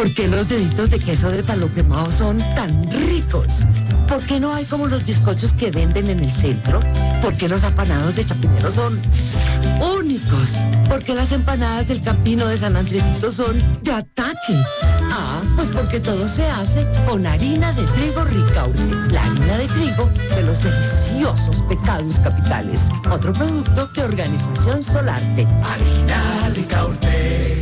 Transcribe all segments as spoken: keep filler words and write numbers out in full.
¿Por qué los deditos de queso de palo quemado son tan ricos? ¿Por qué no hay como los bizcochos que venden en el centro? ¿Por qué los apanados de Chapinero son únicos? ¿Por qué las empanadas del Campino de San Andresito son de ataque? Ah, pues porque todo se hace con harina de trigo Ricaurte, la harina de trigo de los deliciosos pecados capitales. Otro producto de Organización Solarte. Harina Ricaurte.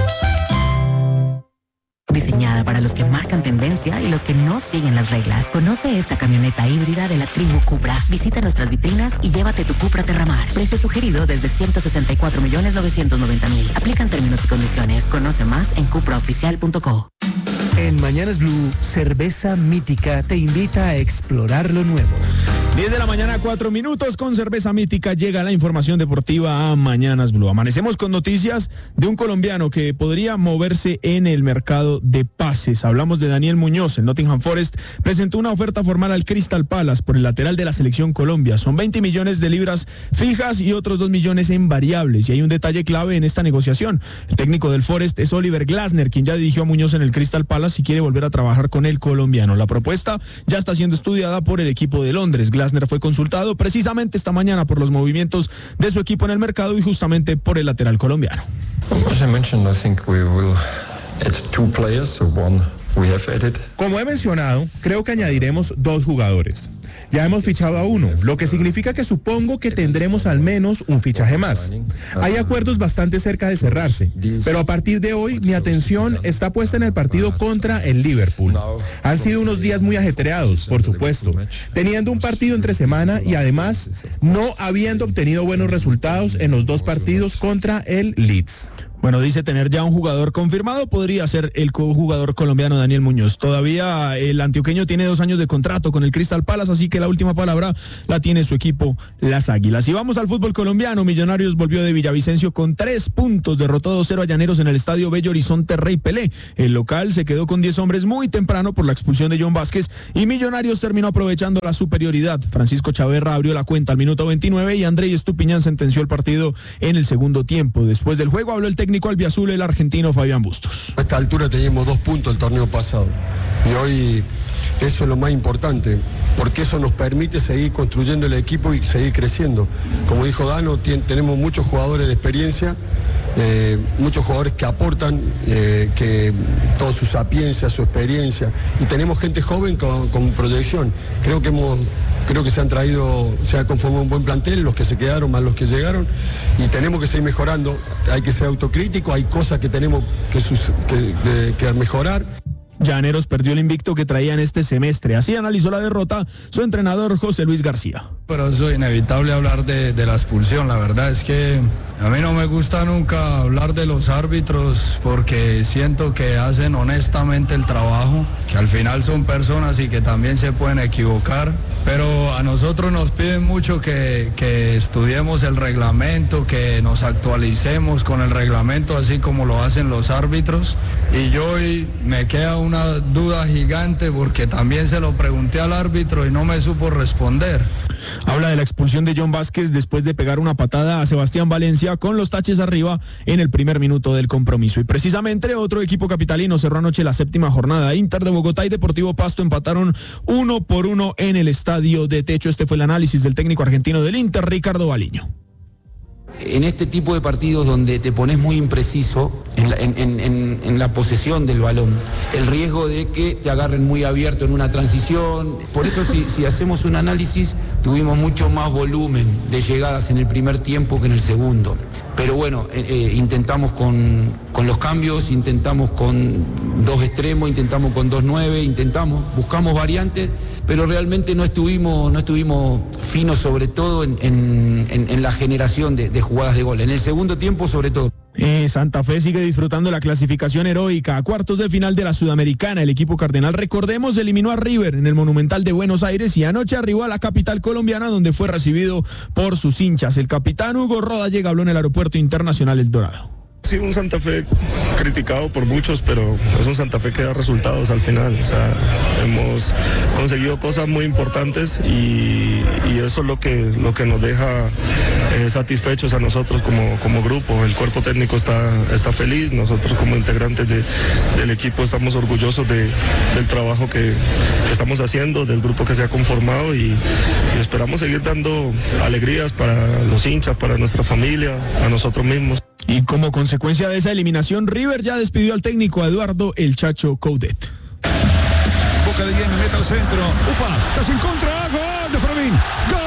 Diseñada para los que marcan tendencia y los que no siguen las reglas. Conoce esta camioneta híbrida de la tribu Cupra. Visita nuestras vitrinas y llévate tu Cupra Terramar. Precio sugerido desde ciento sesenta y cuatro millones novecientos noventa mil. Aplican términos y condiciones. Conoce más en cupra oficial punto co. En Mañanas Blue, Cerveza Mítica te invita a explorar lo nuevo. diez de la mañana, cuatro minutos, con Cerveza Mítica llega la información deportiva a Mañanas Blue. Amanecemos con noticias de un colombiano que podría moverse en el mercado de pases. Hablamos de Daniel Muñoz. El Nottingham Forest presentó una oferta formal al Crystal Palace por el lateral de la selección Colombia. Son veinte millones de libras fijas y otros dos millones en variables. Y hay un detalle clave en esta negociación. El técnico del Forest es Oliver Glasner, quien ya dirigió a Muñoz en el Crystal Palace y quiere volver a trabajar con el colombiano. La propuesta ya está siendo estudiada por el equipo de Londres. Glasner fue consultado precisamente esta mañana por los movimientos de su equipo en el mercado y justamente por el lateral colombiano. As I mentioned, I think we will add two players, so one we have added. Como he mencionado, creo que añadiremos dos jugadores. Ya hemos fichado a uno, lo que significa que supongo que tendremos al menos un fichaje más. Hay acuerdos bastante cerca de cerrarse, pero a partir de hoy mi atención está puesta en el partido contra el Liverpool. Han sido unos días muy ajetreados, por supuesto, teniendo un partido entre semana y además no habiendo obtenido buenos resultados en los dos partidos contra el Leeds. Bueno, dice tener ya un jugador confirmado, podría ser el jugador colombiano Daniel Muñoz. Todavía el antioqueño tiene dos años de contrato con el Crystal Palace, así que la última palabra la tiene su equipo, las Águilas. Y vamos al fútbol colombiano. Millonarios volvió de Villavicencio con tres puntos, derrotó dos cero a Llaneros en el estadio Bello Horizonte Rey Pelé. El local se quedó con diez hombres muy temprano por la expulsión de John Vázquez y Millonarios terminó aprovechando la superioridad. Francisco Chaverra abrió la cuenta al minuto veintinueve y Andrés Estupiñán sentenció el partido en el segundo tiempo. Después del juego habló el técnico técnico albiazul, el argentino Fabián Bustos. A esta altura teníamos dos puntos el torneo pasado y hoy eso es lo más importante, porque eso nos permite seguir construyendo el equipo y seguir creciendo. Como dijo Dano, ten, tenemos muchos jugadores de experiencia, eh, muchos jugadores que aportan, eh, que toda su sapiencia, su experiencia, y tenemos gente joven con, con proyección. Creo que hemos Creo que se han traído, se ha conformado un buen plantel, los que se quedaron más los que llegaron, y tenemos que seguir mejorando. Hay que ser autocrítico, hay cosas que tenemos que, sus, que, que, que mejorar. Llaneros perdió el invicto que traía en este semestre. Así analizó la derrota su entrenador José Luis García. Pero eso es inevitable hablar de, de la expulsión. La verdad es que a mí no me gusta nunca hablar de los árbitros porque siento que hacen honestamente el trabajo, que al final son personas y que también se pueden equivocar. Pero a nosotros nos piden mucho que, que estudiemos el reglamento, que nos actualicemos con el reglamento así como lo hacen los árbitros. Y yo hoy me queda una duda gigante porque también se lo pregunté al árbitro y no me supo responder. Habla de la expulsión de John Vázquez después de pegar una patada a Sebastián Valencia con los taches arriba en el primer minuto del compromiso. Y precisamente otro equipo capitalino cerró anoche la séptima jornada. Inter de Bogotá y Deportivo Pasto empataron uno por uno en el estadio de Techo. Este fue el análisis del técnico argentino del Inter, Ricardo Baliño. En este tipo de partidos donde te pones muy impreciso en la, en, en, en la posesión del balón, el riesgo de que te agarren muy abierto en una transición. Por eso si, si hacemos un análisis, tuvimos mucho más volumen de llegadas en el primer tiempo que en el segundo. Pero bueno, eh, eh, intentamos con, con los cambios, intentamos con dos extremos, intentamos con dos nueve, intentamos, buscamos variantes, pero realmente no estuvimos, no estuvimos finos, sobre todo en, en, en, en la generación de, de jugadas de gol. En el segundo tiempo, sobre todo. Eh, Santa Fe sigue disfrutando la clasificación heroica a cuartos de final de la Sudamericana. El equipo cardenal, recordemos, eliminó a River en el Monumental de Buenos Aires y anoche arribó a la capital colombiana, donde fue recibido por sus hinchas. El capitán Hugo Roda llega, habló en el Aeropuerto Internacional El Dorado. Sí, un Santa Fe criticado por muchos, pero es un Santa Fe que da resultados al final. O sea, hemos conseguido cosas muy importantes y, y eso es lo que, lo que nos deja eh, satisfechos a nosotros como, como grupo. El cuerpo técnico está, está feliz, nosotros como integrantes de, del equipo estamos orgullosos de, del trabajo que, que estamos haciendo, del grupo que se ha conformado y, y esperamos seguir dando alegrías para los hinchas, para nuestra familia, a nosotros mismos. Y como consecuencia de esa eliminación, River ya despidió al técnico Eduardo El Chacho Coudet. Boca de Diego, meta al centro. Upa, casi en contra. Gol de Fermín. ¡Gol!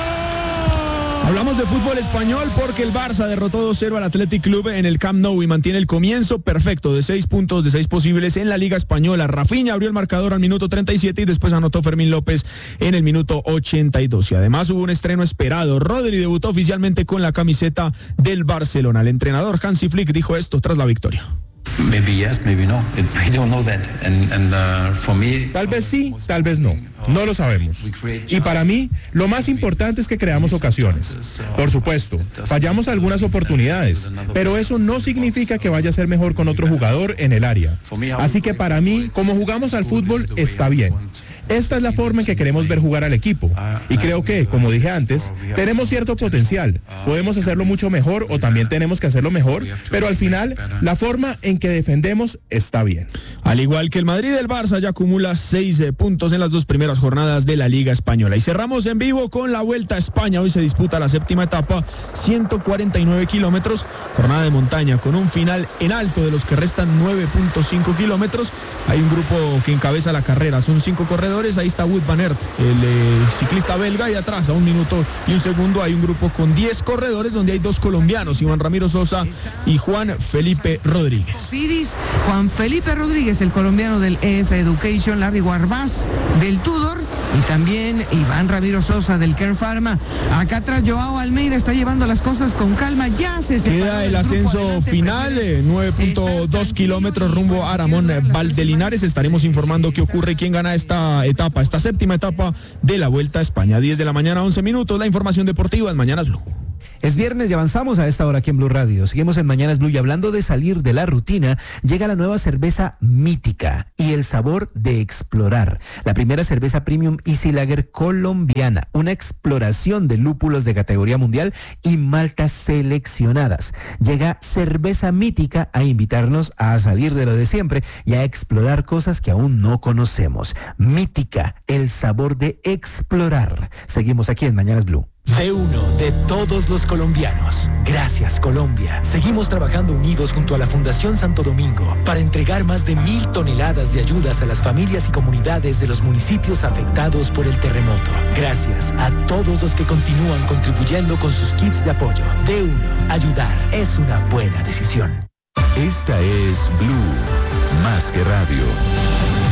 Hablamos de fútbol español porque el Barça derrotó dos cero al Athletic Club en el Camp Nou y mantiene el comienzo perfecto de seis puntos de seis posibles en la Liga Española. Rafinha abrió el marcador al minuto treinta y siete y después anotó Fermín López en el minuto ochenta y dos. Y además hubo un estreno esperado. Rodri debutó oficialmente con la camiseta del Barcelona. El entrenador Hansi Flick dijo esto tras la victoria. Maybe yes, maybe no. We don't know that. And, and, uh, for me, tal vez sí, tal vez no. No lo sabemos. Y para mí, lo más importante es que creamos ocasiones. Por supuesto, fallamos algunas oportunidades, pero eso no significa que vaya a ser mejor con otro jugador en el área. Así que para mí, como jugamos al fútbol, está bien. Esta es la forma en que queremos ver jugar al equipo. Y creo que, como dije antes, tenemos cierto potencial. Podemos hacerlo mucho mejor o también tenemos que hacerlo mejor, pero al final, la forma en que defendemos está bien. Al igual que el Madrid, el Barça ya acumula seis eh, puntos en las dos primeras jornadas de la Liga Española. Y cerramos en vivo con la Vuelta a España. Hoy se disputa la séptima etapa, ciento cuarenta y nueve kilómetros, jornada de montaña con un final en alto de los que restan nueve punto cinco kilómetros. Hay un grupo que encabeza la carrera, son cinco corredores. Ahí está Wout van Aert, el eh, ciclista belga, y atrás a un minuto y un segundo hay un grupo con diez corredores donde hay dos colombianos, Iván Ramiro Sosa y Juan Felipe Rodríguez. Juan Felipe Rodríguez, el colombiano del E F Education, Larry Guarbaz del Tudor y también Iván Ramiro Sosa del Kern Pharma. Acá atrás Joao Almeida está llevando las cosas con calma, ya se queda el ascenso final, eh, nueve punto dos kilómetros rumbo a Aramón Valdelinares. Estaremos informando qué ocurre, quién gana esta etapa, esta séptima etapa de la Vuelta a España. diez de la mañana, once minutos, la información deportiva en Mañanas Blue. Es viernes y avanzamos a esta hora aquí en Blue Radio. Seguimos en Mañanas Blue y hablando de salir de la rutina, llega la nueva cerveza Mítica y el sabor de explorar. La primera cerveza premium Easy Lager colombiana, una exploración de lúpulos de categoría mundial y maltas seleccionadas. Llega Cerveza Mítica a invitarnos a salir de lo de siempre y a explorar cosas que aún no conocemos. Mítica, el sabor de explorar. Seguimos aquí en Mañanas Blue. De uno, de todos los colombianos. Gracias, Colombia. Seguimos trabajando unidos junto a la Fundación Santo Domingo para entregar más de mil toneladas de ayudas a las familias y comunidades de los municipios afectados por el terremoto. Gracias a todos los que continúan contribuyendo con sus kits de apoyo. De uno, ayudar es una buena decisión. Esta es Blue, más que radio.